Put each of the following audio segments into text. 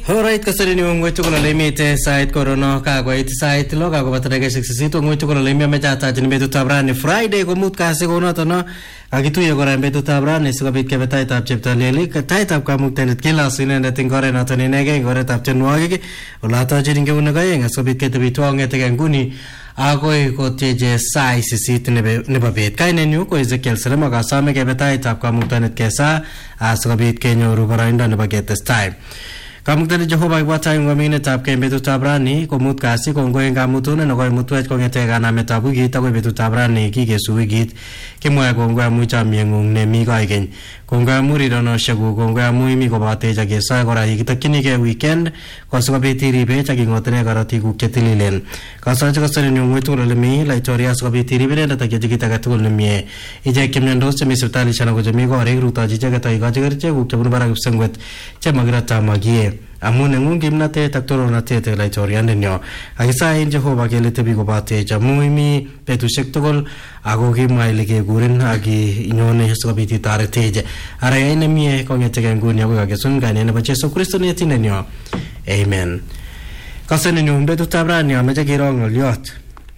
Alright, kasari ni ngwetu kuna limite site corona kago iti site lo kago batarege 66 ngwetu kuna limite mejata jini betu tabrani Friday ko mut kasi ko na to no agitu ya gora betu tabrani suka bit ke betai tap chepta leli ka tai tap ka muktenet kila sine na tingore na to ni nege ngore tap chenwage ke ulata jini ke unaga yenga so bit ke tebi tuange tege nguni agoi ko teje sai sisit ne babet kaine nyu ko Ezekiel Serema ka same ke betai tap ka muktenet kesa suka bit ke nyoru barainda ne baget this time Kamukta Jehovah wata yung gamine tap kay betu tabrani ko mut kasi ko ngoy ngamutuna no koy mutwet ko ngete kana metabu gita ko betu tabrani ki kesuwi git kimoya ko ngoy mucha miengung ne mi ko igen ko ngoy muri no shagu ko ngoy mu mi ko bate ja ke sa gora yikita kini ke weekend ko so betiri be ja ki ngotene garati ku ketililen ka sa ja kasere nyu ngoy tulele mi la choria so betiri be na ta ke jikita ka tul mi ije kimnen dos mi sutali chana ko jemi ko re ruta ji ja ka ta ga jigar che ku chebun bara sangwet che magra ta magie Amun ngungim na te taktoro na te te lai chorian nyo agisa in Jehovah ke le tebi ko bate jamu mi petu sektogol ago ki mai le ke gurin agi inyone so biti tare teje ara ene mi ko ngete ke ngunya ko ke sun ga ne ba Jesu Kristo ne tin nyo amen kasen nyo betu tabrani ame je kirong liot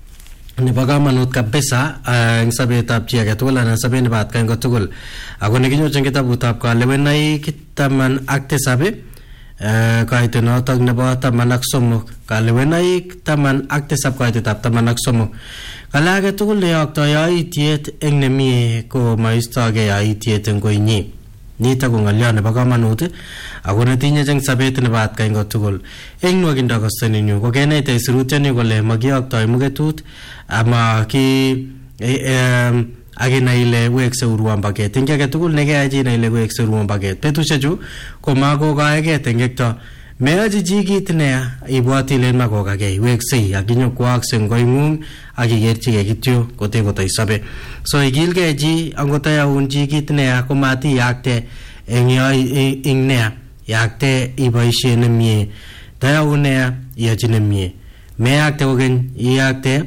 ne baga manut kabisa ang sabi tap chia ke tola na sabi ne bat kan ko tugul ago ne kinyo jeng kitab utap ka lewenai kitaman akte sabe kahit no tag na ba tamanak sumo kalwenay taman akte sab kahit tap tamanak sumo kalaga tukul le akta ya itiet engnemi ko maistage ya itiet ngoi ni ta ko ngalya ne baga manut ako na tinya jang sabet ne bat kain go tukul engno ginda ko seninyo ko kenai te sirutya ni ko le magi akta mugetut ama ki agina ile wekse uruan paket tinga ke tukul nege aji na ile wekse uruan paket petu seju ko mago ga ege tengekta me aji jigi tne ibwati len mago ga ge wekse aginyo kwak sen goingung agi gerchi ge kityo kote kotai sabe so igil ge ji angota ya unji kitne ko mati yakte engya ingne yakte ibaishe ne mi da une ya jine mi me yakte ogen yakte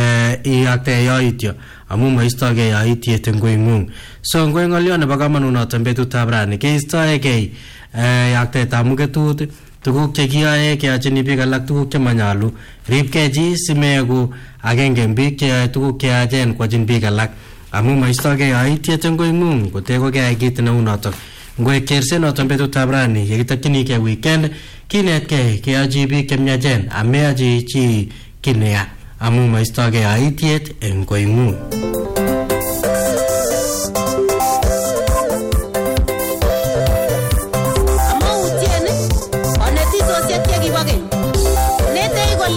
yakte ya ityo amu maistage ya itiet ngoingung so ngoingal yo na baga manuna tambe tu tabrani ke istae ke yakte tamugetut tuguk che kiyae ke achini bi galak tuguk che manyalu rip ke ji simegu agenge bi ke tuguk ke ajen kwajin bi galak amu maistage ya itiet ngoingung ko te ko ke git na unato ngoi kerse no tambe tu tabrani ye kitakini ke weekend kinet ke aji bi ke myajen ame aji chi kinea amu maistage aitiet ngoingung ama utiene oneti society giwage